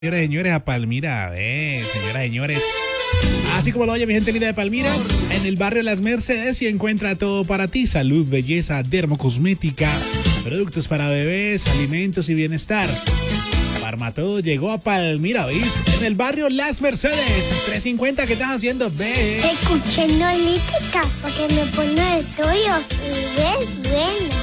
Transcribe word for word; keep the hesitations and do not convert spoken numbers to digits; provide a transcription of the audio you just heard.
Señoras y señores, a Palmira, a ver, señoras y señores. Así como lo oye mi gente linda de Palmira, en el barrio Las Mercedes y encuentra todo para ti: salud, belleza, dermocosmética, productos para bebés, alimentos y bienestar. Farmatodo llegó a Palmira, ¿veis? En el barrio Las Mercedes. trescientos cincuenta, ¿qué estás haciendo, ve? Escuchando lítica, porque me pone el tuyo y ves, bueno.